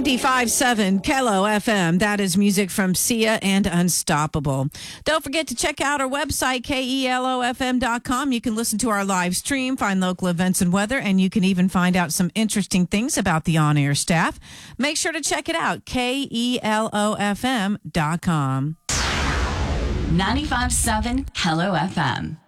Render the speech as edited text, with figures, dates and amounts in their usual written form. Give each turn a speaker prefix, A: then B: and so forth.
A: 95.7 Kello FM. That is music from Sia and Unstoppable. Don't forget to check out our website, KELOFM.com. You can listen to our live stream, find local events and weather, and you can even find out some interesting things about the on-air staff. Make sure to check it out, KELOFM.com.
B: 95.7 Kello FM.